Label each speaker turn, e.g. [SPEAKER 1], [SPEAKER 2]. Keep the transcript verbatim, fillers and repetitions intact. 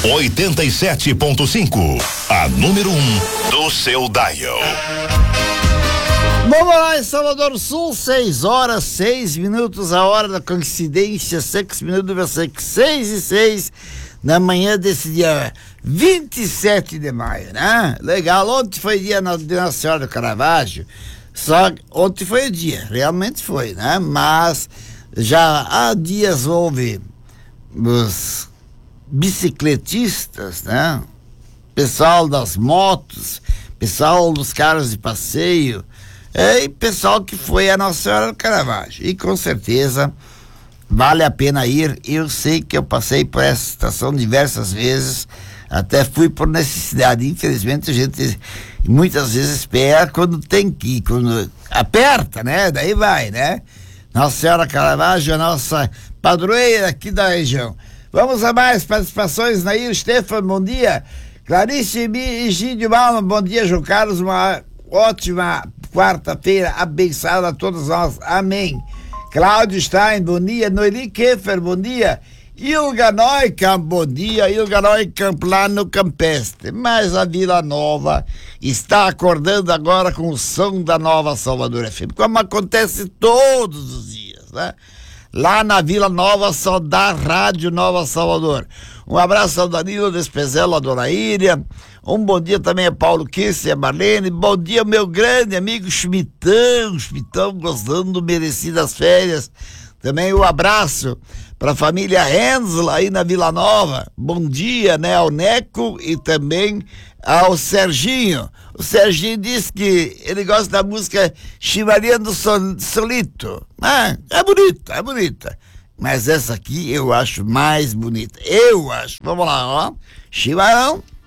[SPEAKER 1] oitenta e sete ponto cinco, a número um do seu dial.
[SPEAKER 2] Vamos lá, em Salvador Sul, seis horas, seis minutos, a hora da coincidência, seis minutos, você que seis e seis na manhã desse dia vinte e sete de maio, né? Legal, ontem foi dia de Nossa Senhora do Caravaggio, só ontem foi o dia, realmente foi, né? Mas já há dias houve os bicicletistas, né? Pessoal das motos, pessoal dos carros de passeio, é, e pessoal que foi a Nossa Senhora do Caravaggio. E com certeza vale a pena ir. Eu sei que eu passei por essa estação diversas vezes, até fui por necessidade. Infelizmente a gente muitas vezes espera quando tem que ir, quando aperta, né? Daí vai, né? Nossa Senhora Caravaggio, a nossa padroeira aqui da região. Vamos a mais participações. Nair Stefan, bom dia. Clarice e Gídio Malma, bom dia, João Carlos, uma ótima quarta-feira abençoada a todos nós, amém. Cláudio Stein, bom dia. Noeli Keffer, bom dia. Ilga Neukamp, bom dia. Ilga Neukamp lá no Campestre. Mas a Vila Nova está acordando agora com o som da Nova Salvador F M, como acontece todos os dias, né? Lá na Vila Nova só dá Rádio Nova Salvador. Um abraço ao Danilo Despezela, a Dona Íria. Um bom dia também a Paulo Kiss e a Marlene. Bom dia, meu grande amigo Schmitão. Schmitão gostando merecidas férias. Também um abraço para a família Hensel aí na Vila Nova. Bom dia, né, ao Neco e também ao Serginho. O Serginho diz que ele gosta da música Chimarrando Solito. Ah, é bonita, é bonita. Mas essa aqui eu acho mais bonita. Eu acho. Vamos lá, ó. Chimarrão